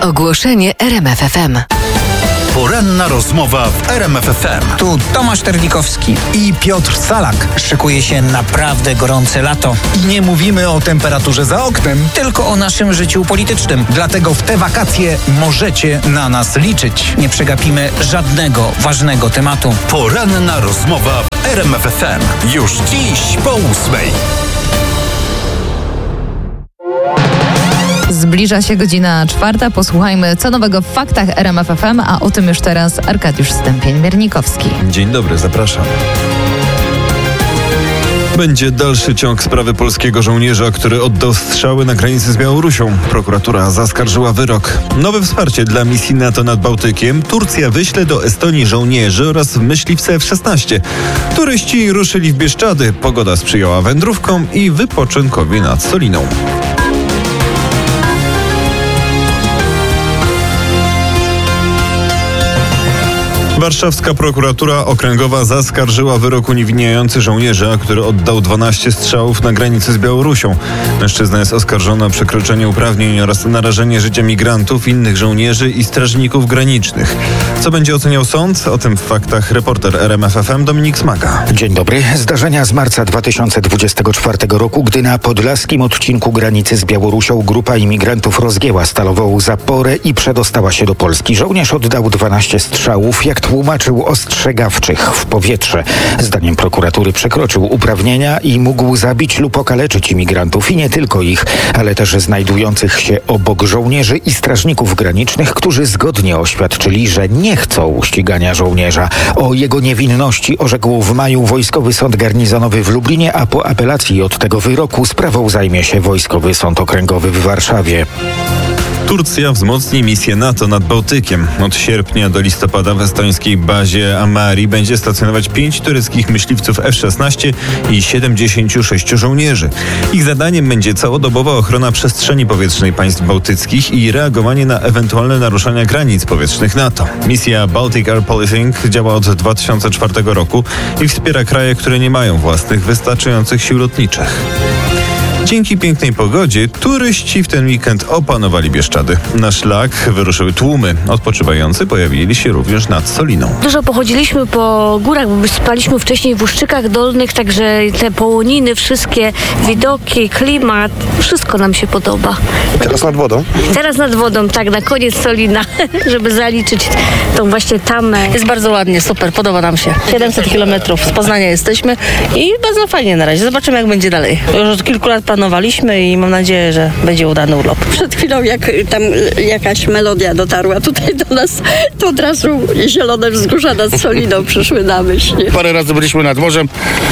Ogłoszenie RMF FM. Poranna rozmowa w RMF FM. Tu Tomasz Terlikowski I Piotr Salak. Szykuje się naprawdę gorące lato. I nie mówimy o temperaturze za oknem, Tylko o naszym życiu politycznym. dlatego w te wakacje możecie na nas liczyć. Nie przegapimy żadnego ważnego tematu. Poranna rozmowa w RMF FM. Już dziś po 8:00. Zbliża się godzina 4. Posłuchajmy, co nowego w faktach RMF FM, a o tym już teraz Arkadiusz Stępień-Miernikowski. Dzień dobry, zapraszam. Będzie dalszy ciąg sprawy polskiego żołnierza, który oddał strzały na granicy z Białorusią. Prokuratura zaskarżyła wyrok. Nowe wsparcie dla misji NATO nad Bałtykiem. Turcja wyśle do Estonii żołnierzy oraz myśliwce F-16. Turyści ruszyli w Bieszczady. Pogoda sprzyjała wędrówkom i wypoczynkowi nad Soliną. Warszawska prokuratura okręgowa zaskarżyła wyrok uniewinniający żołnierza, który oddał 12 strzałów na granicy z Białorusią. Mężczyzna jest oskarżony o przekroczenie uprawnień oraz narażenie życia migrantów, innych żołnierzy i strażników granicznych. Co będzie oceniał sąd? O tym w faktach reporter RMF FM Dominik Smaga. Dzień dobry. Zdarzenia z marca 2024 roku, gdy na podlaskim odcinku granicy z Białorusią grupa imigrantów rozgięła stalową zaporę i przedostała się do Polski. Żołnierz oddał 12 strzałów, jak tłumaczył, ostrzegawczych w powietrze. Zdaniem prokuratury przekroczył uprawnienia i mógł zabić lub okaleczyć imigrantów i nie tylko ich, ale też znajdujących się obok żołnierzy i strażników granicznych, którzy zgodnie oświadczyli, że nie chcą ścigania żołnierza. O jego niewinności orzekł w maju Wojskowy Sąd Garnizonowy w Lublinie, a po apelacji od tego wyroku sprawą zajmie się Wojskowy Sąd Okręgowy w Warszawie. Turcja wzmocni misję NATO nad Bałtykiem. Od sierpnia do listopada w estońskiej bazie Amari będzie stacjonować 5 tureckich myśliwców F-16 i 76 żołnierzy. Ich zadaniem będzie całodobowa ochrona przestrzeni powietrznej państw bałtyckich i reagowanie na ewentualne naruszenia granic powietrznych NATO. Misja Baltic Air Policing działa od 2004 roku i wspiera kraje, które nie mają własnych wystarczających sił lotniczych. Dzięki pięknej pogodzie turyści w ten weekend opanowali Bieszczady. Na szlak wyruszyły tłumy. Odpoczywający pojawili się również nad Soliną. Dużo pochodziliśmy po górach, bo spaliśmy wcześniej w Uszczykach Dolnych, także te połoniny, wszystkie widoki, klimat, wszystko nam się podoba. Teraz nad wodą? Teraz nad wodą, tak, na koniec Solina, żeby zaliczyć tą właśnie tamę. Jest bardzo ładnie, super, podoba nam się. 700 kilometrów z Poznania jesteśmy i bardzo fajnie na razie. Zobaczymy, jak będzie dalej. Już od kilku lat planowaliśmy i mam nadzieję, że będzie udany urlop. Przed chwilą, jak tam jakaś melodia dotarła tutaj do nas, to od razu zielone wzgórza nad Soliną przyszły na myśl. Parę razy byliśmy nad morzem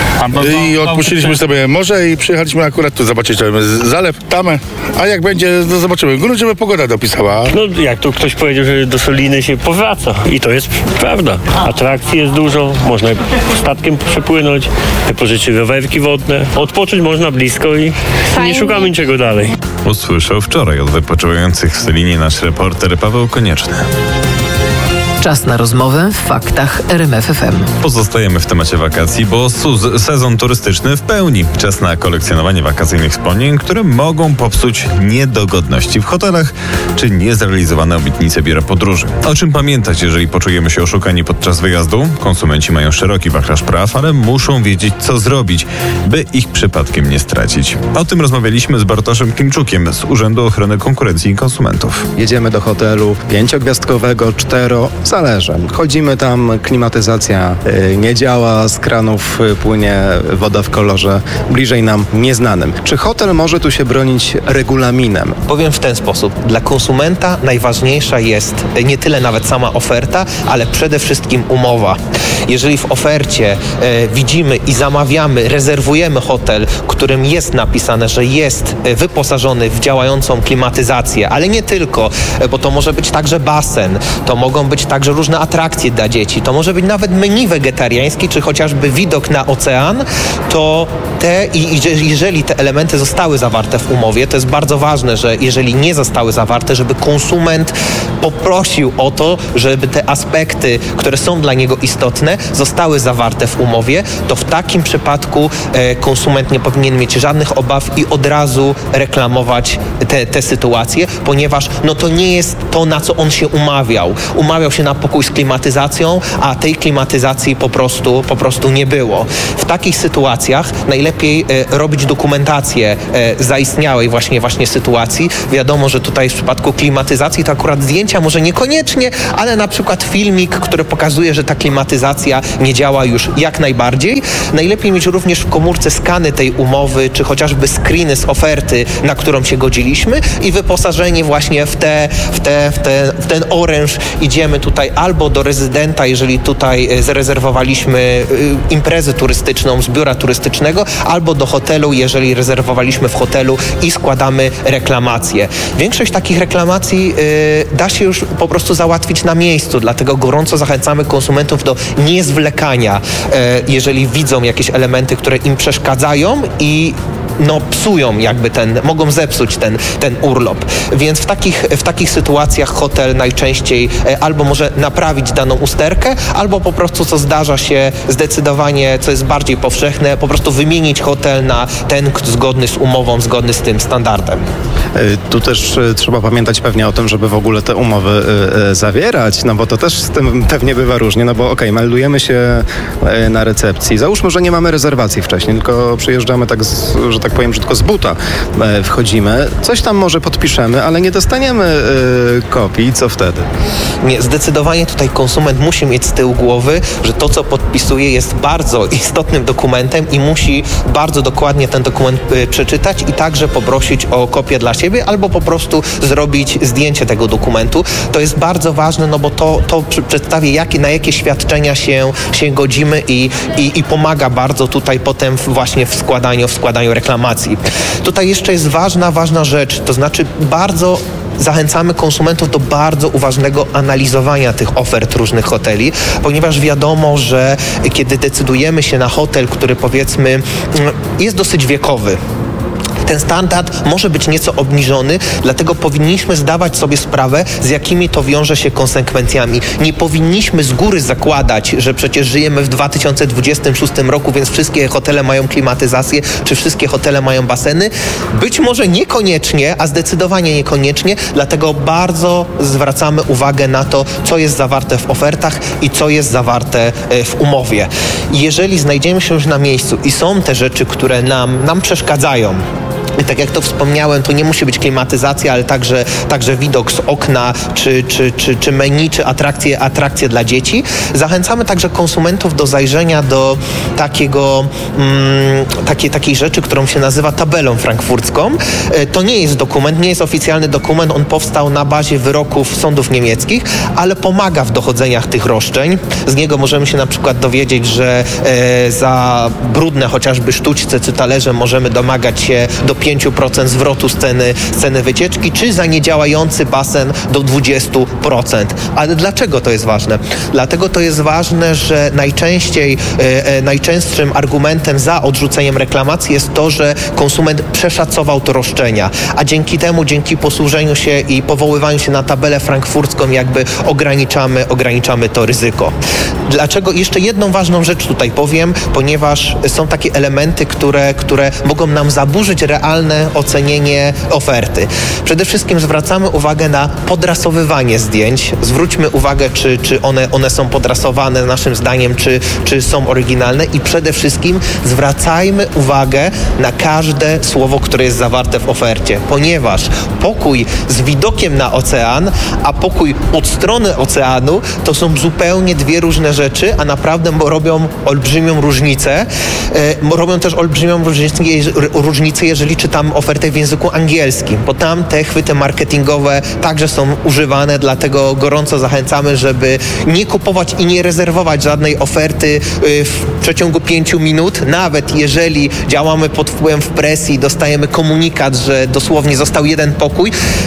i odpuściliśmy sobie morze i przyjechaliśmy akurat tu zobaczyć zalew, tamę, a jak będzie, to zobaczymy. Grunt, żeby pogoda dopisała. No jak tu ktoś powiedział, że do Soliny się powraca i to jest prawda. Atrakcji jest dużo, można statkiem przepłynąć, pożyczyć rowerki wodne, odpocząć można blisko i nie szukamy niczego dalej. Usłyszał wczoraj od wypoczywających w Solinie nasz reporter Paweł Konieczny. Czas na rozmowę w faktach RMF FM. Pozostajemy w temacie wakacji, bo sezon turystyczny w pełni. Czas na kolekcjonowanie wakacyjnych wspomnień, które mogą popsuć niedogodności w hotelach czy niezrealizowane obietnice biura podróży. O czym pamiętać, jeżeli poczujemy się oszukani podczas wyjazdu? Konsumenci mają szeroki wachlarz praw, ale muszą wiedzieć, co zrobić, by ich przypadkiem nie stracić. O tym rozmawialiśmy z Bartoszem Klimczukiem z Urzędu Ochrony Konkurencji i Konsumentów. Jedziemy do hotelu 5-gwiazdkowego, 4, zależy. Chodzimy tam, klimatyzacja nie działa, z kranów płynie woda w kolorze bliżej nam nieznanym. Czy hotel może tu się bronić regulaminem? Powiem w ten sposób. Dla konsumenta najważniejsza jest nie tyle nawet sama oferta, ale przede wszystkim umowa. Jeżeli w ofercie widzimy i zamawiamy, rezerwujemy hotel, którym jest napisane, że jest wyposażony w działającą klimatyzację, ale nie tylko, bo to może być także basen, to mogą być także także różne atrakcje dla dzieci. To może być nawet menu wegetariańskie, czy chociażby widok na ocean, to jeżeli te elementy zostały zawarte w umowie, to jest bardzo ważne, że jeżeli nie zostały zawarte, żeby konsument poprosił o to, żeby te aspekty, które są dla niego istotne, zostały zawarte w umowie, to w takim przypadku konsument nie powinien mieć żadnych obaw i od razu reklamować te sytuacje, ponieważ to nie jest to, na co on się umawiał. Umawiał się na pokój z klimatyzacją, a tej klimatyzacji po prostu nie było. W takich sytuacjach najlepiej robić dokumentację zaistniałej właśnie sytuacji. Wiadomo, że tutaj w przypadku klimatyzacji to akurat zdjęcia może niekoniecznie, ale na przykład filmik, który pokazuje, że ta klimatyzacja nie działa już jak najbardziej. Najlepiej mieć również w komórce skany tej umowy, czy chociażby screeny z oferty, na którą się godziliśmy i wyposażenie właśnie w ten oręż idziemy tutaj albo do rezydenta, jeżeli tutaj zarezerwowaliśmy imprezę turystyczną z biura turystycznego, albo do hotelu, jeżeli rezerwowaliśmy w hotelu i składamy reklamację. Większość takich reklamacji da się już po prostu załatwić na miejscu, dlatego gorąco zachęcamy konsumentów do niezwlekania, jeżeli widzą jakieś elementy, które im przeszkadzają i psują mogą zepsuć ten urlop. Więc w takich sytuacjach hotel najczęściej albo może naprawić daną usterkę, albo po prostu, co zdarza się zdecydowanie, co jest bardziej powszechne, po prostu wymienić hotel na ten zgodny z umową, zgodny z tym standardem. Tu też trzeba pamiętać pewnie o tym, żeby w ogóle te umowy zawierać, bo to też z tym pewnie bywa różnie, bo meldujemy się na recepcji. Załóżmy, że nie mamy rezerwacji wcześniej, tylko przyjeżdżamy że tak powiem, brzydko z buta wchodzimy, coś tam może podpiszemy, ale nie dostaniemy kopii, co wtedy? Nie, zdecydowanie tutaj konsument musi mieć z tyłu głowy, że to, co podpisuje, jest bardzo istotnym dokumentem i musi bardzo dokładnie ten dokument przeczytać i także poprosić o kopię dla siebie albo po prostu zrobić zdjęcie tego dokumentu. To jest bardzo ważne, bo to przedstawia, na jakie świadczenia się godzimy i pomaga bardzo tutaj potem właśnie w składaniu reklamacji. Tutaj jeszcze jest ważna rzecz, to znaczy bardzo zachęcamy konsumentów do bardzo uważnego analizowania tych ofert różnych hoteli, ponieważ wiadomo, że kiedy decydujemy się na hotel, który powiedzmy jest dosyć wiekowy, ten standard może być nieco obniżony, dlatego powinniśmy zdawać sobie sprawę, z jakimi to wiąże się konsekwencjami. Nie powinniśmy z góry zakładać, że przecież żyjemy w 2026 roku, więc wszystkie hotele mają klimatyzację, czy wszystkie hotele mają baseny. Być może niekoniecznie, a zdecydowanie niekoniecznie, dlatego bardzo zwracamy uwagę na to, co jest zawarte w ofertach i co jest zawarte w umowie. Jeżeli znajdziemy się już na miejscu i są te rzeczy, które nam przeszkadzają, i tak jak to wspomniałem, to nie musi być klimatyzacja, ale także widok z okna, czy menu, czy atrakcje dla dzieci. Zachęcamy także konsumentów do zajrzenia do takiej rzeczy, którą się nazywa tabelą frankfurcką. To nie jest dokument, nie jest oficjalny dokument, on powstał na bazie wyroków sądów niemieckich, ale pomaga w dochodzeniach tych roszczeń. Z niego możemy się na przykład dowiedzieć, że za brudne chociażby sztućce czy talerze możemy domagać się do 5% zwrotu z ceny wycieczki, czy za niedziałający basen do 20%. Ale dlaczego to jest ważne? Dlatego to jest ważne, że najczęstszym argumentem za odrzuceniem reklamacji jest to, że konsument przeszacował to roszczenia, a dzięki posłużeniu się i powoływaniu się na tabelę frankfurcką ograniczamy to ryzyko. Dlaczego? Jeszcze jedną ważną rzecz tutaj powiem, ponieważ są takie elementy, które mogą nam zaburzyć realne ocenienie oferty. Przede wszystkim zwracamy uwagę na podrasowywanie zdjęć. Zwróćmy uwagę, czy one są podrasowane naszym zdaniem, czy są oryginalne i przede wszystkim zwracajmy uwagę na każde słowo, które jest zawarte w ofercie, ponieważ pokój z widokiem na ocean, a pokój od strony oceanu to są zupełnie dwie różne rzeczy, a naprawdę robią olbrzymią różnicę. Robią też olbrzymią różnicę, jeżeli czytamy ofertę w języku angielskim, bo tam te chwyty marketingowe także są używane, dlatego gorąco zachęcamy, żeby nie kupować i nie rezerwować żadnej oferty w przeciągu 5 minut, nawet jeżeli działamy pod wpływem presji, dostajemy komunikat, że dosłownie został jeden pokój,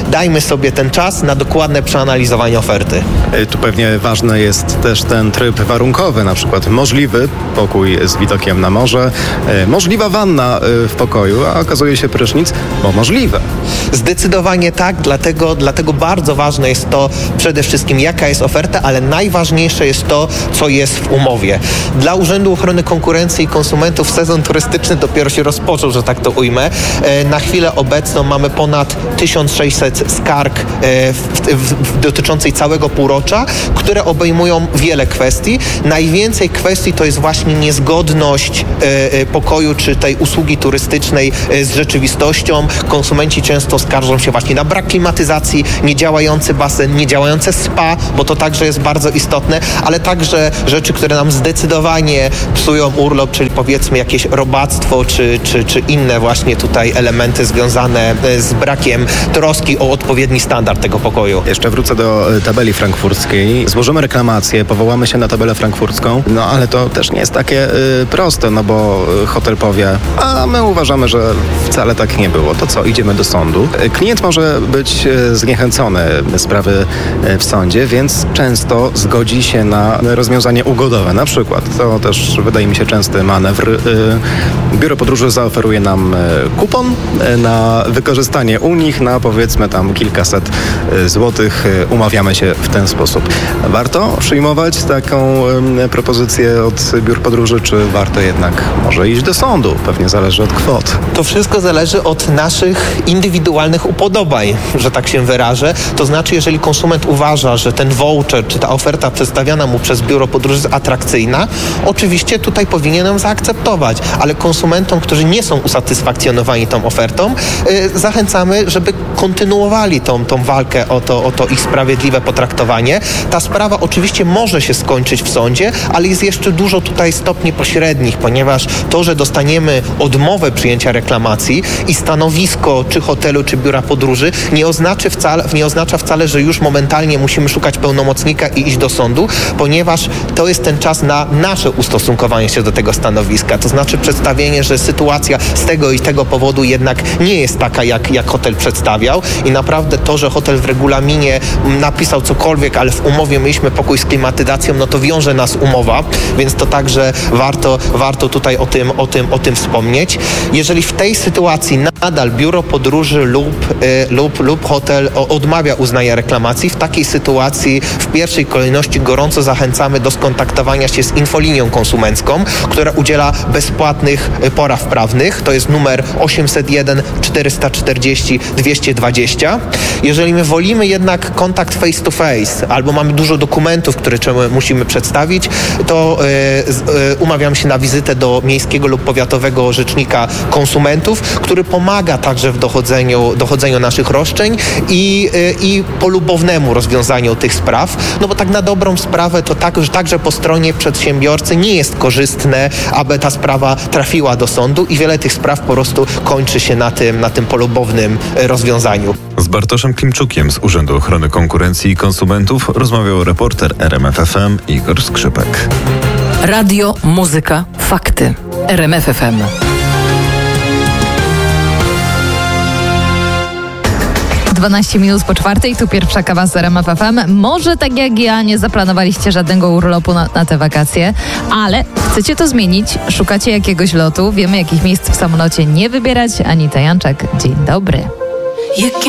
dajmy sobie ten czas na dokładne przeanalizowanie oferty. Tu pewnie ważny jest też ten tryb warunkowy, na przykład możliwy pokój z widokiem na morze, możliwa wanna w pokoju, a okazuje się prysznic, bo możliwe. Zdecydowanie tak, dlatego bardzo ważne jest to przede wszystkim jaka jest oferta, ale najważniejsze jest to, co jest w umowie. Dla Urzędu Ochrony Konkurencji i Konsumentów sezon turystyczny dopiero się rozpoczął, że tak to ujmę. Na chwilę obecną mamy ponad 1600 skarg dotyczących całego półrocza, które obejmują wiele kwestii. Najwięcej kwestii to jest właśnie niezgodność pokoju czy tej usługi turystycznej z rzeczywistością. Konsumenci często skarżą się właśnie na brak klimatyzacji, niedziałający basen, niedziałające spa, bo to także jest bardzo istotne, ale także rzeczy, które nam zdecydowanie psują urlop, czyli powiedzmy jakieś robactwo czy inne właśnie tutaj elementy związane z brakiem troski o odpowiedni standard tego pokoju. Jeszcze wrócę do tabeli frankfurckiej. Złożymy reklamację, powołamy się na tabelę frankfurcką, no ale to też nie jest takie proste, no bo hotel powie, a my uważamy, że wcale tak nie było. To co, idziemy do sądu? Klient może być zniechęcony sprawy w sądzie, więc często zgodzi się na rozwiązanie ugodowe. Na przykład, to też wydaje mi się częsty manewr. Biuro podróży zaoferuje nam kupon na wykorzystanie u nich na powiedzmy tam kilkaset złotych. Umawiamy się w ten sposób. Warto przyjmować taką propozycję od biur podróży, czy warto jednak może iść do sądu? Pewnie zależy od kwot. To wszystko zależy od naszych indywidualnych upodobań, że tak się wyrażę. To znaczy, jeżeli konsument uważa, że ten voucher, czy ta oferta przedstawiana mu przez biuro podróży jest atrakcyjna, oczywiście tutaj powinien ją zaakceptować, ale konsumentom, którzy nie są usatysfakcjonowani tą ofertą, zachęcamy, żeby kontynuowali tą walkę o to ich sprawiedliwe potraktowanie. Ta sprawa oczywiście może się skończyć w sądzie, ale jest jeszcze dużo tutaj stopni pośrednich, ponieważ to, że dostaniemy odmowę przyjęcia reklamacji i stanowisko czy hotelu, czy biura podróży nie oznacza wcale, że już momentalnie musimy szukać pełnomocnika i iść do sądu, ponieważ to jest ten czas na nasze ustosunkowanie się do tego stanowiska. To znaczy przedstawienie, że sytuacja z tego i tego powodu jednak nie jest taka, jak hotel przedstawiał i naprawdę to, że hotel w regulaminie napisał cokolwiek, ale w umowie mieliśmy pokój z klimatyzacją, no to wiąże nas umowa, więc to także warto tutaj o tym wspomnieć. Jeżeli w tej sytuacji nadal biuro podróży lub hotel odmawia uznania reklamacji, w takiej sytuacji w pierwszej kolejności gorąco zachęcamy do skontaktowania się z infolinią konsumencką, która udziela bezpłatnych porad prawnych. To jest numer 801 440 220. Jeżeli my wolimy jednak kontakt face to face albo mamy dużo dokumentów, które musimy przedstawić, to umawiam się na wizytę do miejskiego lub powiatowego rzecznika konsumentów, który pomaga także w dochodzeniu naszych roszczeń i polubownemu rozwiązaniu tych spraw, no bo tak na dobrą sprawę to także po stronie przedsiębiorcy nie jest korzystne, aby ta sprawa trafiła do sądu i wiele tych spraw po prostu kończy się na tym polubownym rozwiązaniu. Z Bartoszem Klimczukiem z Urzędu Ochrony Konkurencji i Konsumentów rozmawiał reporter RMF FM Igor Skrzypek. Radio, muzyka, fakty. RMF FM. Dwanaście minut po 4:00, tu pierwsza kawa z RMF FM. Może tak jak ja nie zaplanowaliście żadnego urlopu na te wakacje, ale chcecie to zmienić, szukacie jakiegoś lotu, wiemy jakich miejsc w samolocie nie wybierać. Anita Janczak, dzień dobry.